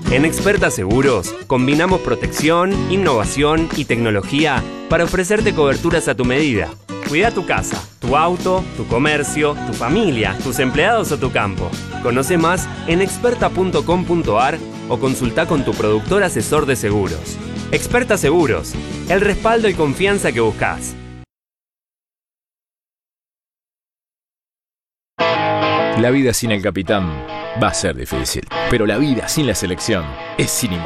En Experta Seguros, combinamos protección, innovación y tecnología para ofrecerte coberturas a tu medida. Cuida tu casa, tu auto, tu comercio, tu familia, tus empleados o tu campo. Conoce más en experta.com.ar o consulta con tu productor asesor de seguros. Experta Seguros, el respaldo y confianza que buscas. La vida sin el capitán va a ser difícil, pero la vida sin la selección es sin imagen.